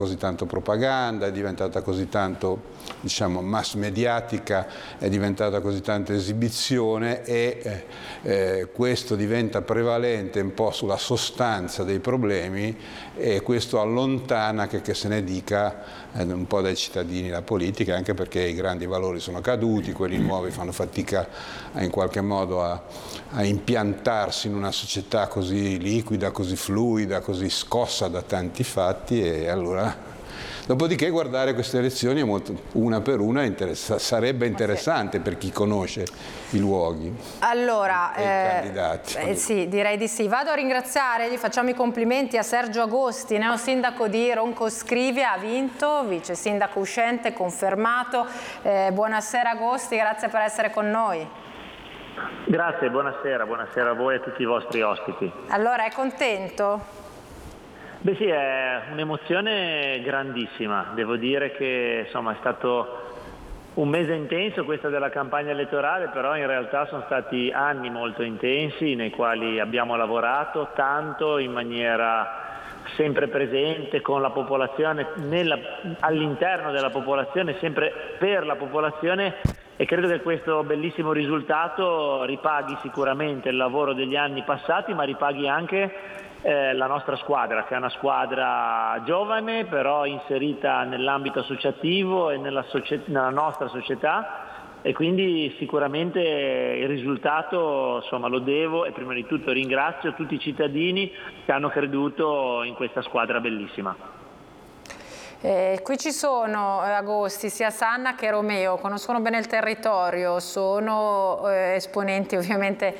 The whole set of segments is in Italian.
così tanto propaganda, è diventata così tanto, diciamo, mass mediatica, è diventata così tanta esibizione e questo diventa prevalente un po' sulla sostanza dei problemi e questo allontana, che se ne dica, un po' dai cittadini la politica, anche perché i grandi valori sono caduti, quelli nuovi fanno fatica in qualche modo a impiantarsi in una società così liquida, così fluida, così scossa da tanti fatti e allora dopodiché guardare queste elezioni una per una sarebbe interessante per chi conosce i luoghi allora, e i candidati. Sì, direi di sì. Vado a ringraziare, gli facciamo i complimenti a Sergio Agosti, neosindaco di Roncoscrivia, ha vinto, vice sindaco uscente, confermato. Buonasera Agosti, grazie per essere con noi. Grazie, buonasera a voi e a tutti i vostri ospiti. Allora, è contento? Beh sì, è un'emozione grandissima, devo dire che insomma è stato un mese intenso questo della campagna elettorale, però in realtà sono stati anni molto intensi nei quali abbiamo lavorato tanto in maniera sempre presente con la popolazione, all'interno della popolazione, sempre per la popolazione e credo che questo bellissimo risultato ripaghi sicuramente il lavoro degli anni passati, ma ripaghi anche la nostra squadra, che è una squadra giovane però inserita nell'ambito associativo e nella nostra società e quindi sicuramente il risultato insomma lo devo e prima di tutto ringrazio tutti i cittadini che hanno creduto in questa squadra bellissima. Qui ci sono Agosti, sia Sanna che Romeo, conoscono bene il territorio, sono esponenti ovviamente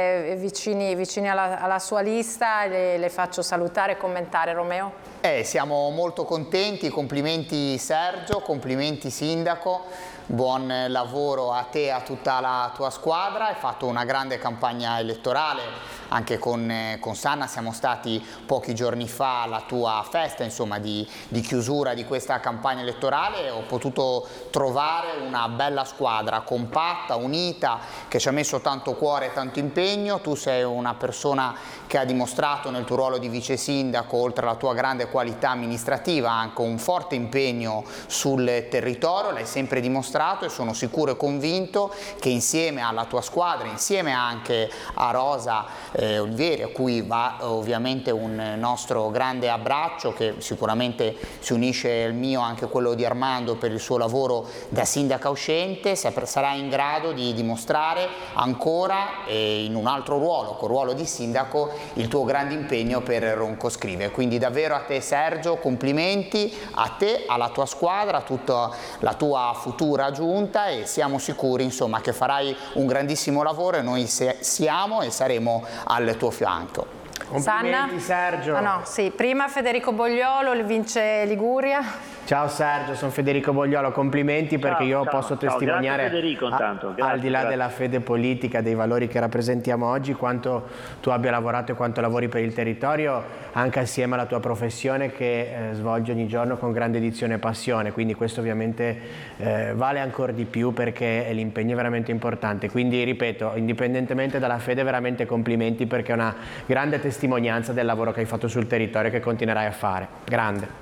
vicini alla sua lista, le faccio salutare e commentare. Romeo? Siamo molto contenti, complimenti Sergio, complimenti Sindaco, buon lavoro a te e a tutta la tua squadra, hai fatto una grande campagna elettorale, anche con Sanna siamo stati pochi giorni fa alla tua festa insomma, di chiusura di questa campagna elettorale e ho potuto trovare una bella squadra compatta, unita, che ci ha messo tanto cuore e tanto impegno. Tu sei una persona che ha dimostrato nel tuo ruolo di vice sindaco, oltre alla tua grande qualità amministrativa, anche un forte impegno sul territorio, l'hai sempre dimostrato e sono sicuro e convinto che insieme alla tua squadra, insieme anche a Rosa Olivieri, a cui va ovviamente un nostro grande abbraccio che sicuramente si unisce al mio, anche quello di Armando per il suo lavoro da sindaca uscente, sarà in grado di dimostrare ancora in un altro ruolo, col ruolo di sindaco, il tuo grande impegno per Roncoscrivia. Quindi davvero a te Sergio, complimenti a te, alla tua squadra, a tutta la tua futura giunta e siamo sicuri insomma che farai un grandissimo lavoro e noi siamo e saremo al tuo fianco. Complimenti Sanna? Sergio. Ah, no, sì. Prima Federico Bogliolo, il vince Liguria. Ciao Sergio, sono Federico Bogliolo, complimenti perché io posso testimoniare, grazie Federico, intanto. Grazie, al di là della fede politica, dei valori che rappresentiamo oggi, quanto tu abbia lavorato e quanto lavori per il territorio, anche assieme alla tua professione che svolgi ogni giorno con grande dedizione e passione, quindi questo ovviamente vale ancora di più perché l'impegno è veramente importante, quindi ripeto, indipendentemente dalla fede veramente complimenti perché è una grande testimonianza del lavoro che hai fatto sul territorio e che continuerai a fare, grande.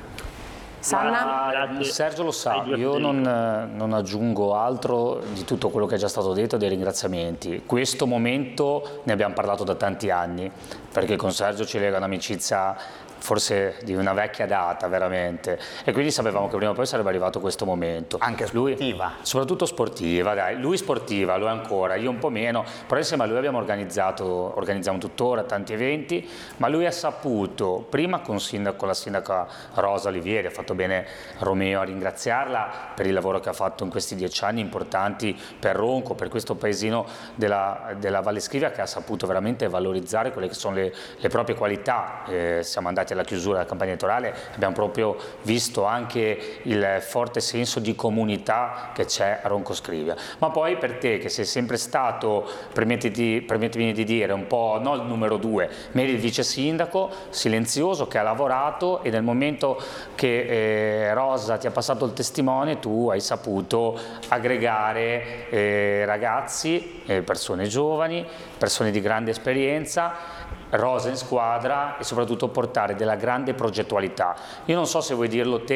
Sanna? Sergio lo sa, io non aggiungo altro di tutto quello che è già stato detto, dei ringraziamenti. Questo momento ne abbiamo parlato da tanti anni, perché con Sergio ci lega un'amicizia forse di una vecchia data veramente e quindi sapevamo che prima o poi sarebbe arrivato questo momento. Anche sportiva. Soprattutto sportiva, dai. Lui sportiva, lo è ancora, io un po' meno, però insieme a lui organizziamo tuttora tanti eventi, ma lui ha saputo, prima con la sindaca Rosa Olivieri, ha fatto bene Romeo a ringraziarla per il lavoro che ha fatto in questi 10 anni importanti per Ronco, per questo paesino della Valle Scrivia che ha saputo veramente valorizzare quelle che sono le proprie qualità. Siamo andati alla chiusura della campagna elettorale, abbiamo proprio visto anche il forte senso di comunità che c'è a Roncoscrivia. Ma poi per te che sei sempre stato, permettimi di dire, un po' non il numero 2, ma il vice sindaco, silenzioso, che ha lavorato e nel momento che Rosa ti ha passato il testimone tu hai saputo aggregare ragazzi, persone giovani, persone di grande esperienza rosa in squadra e soprattutto portare della grande progettualità. Io non so se vuoi dirlo te